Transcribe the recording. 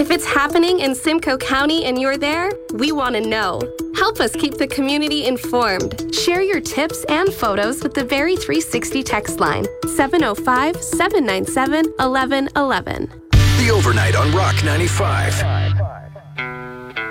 If it's happening in Simcoe County and you're there, we want to know. Help us keep the community informed. Share your tips and photos with the Very 360 text line, 705-797-1111. The Overnight on Rock 95.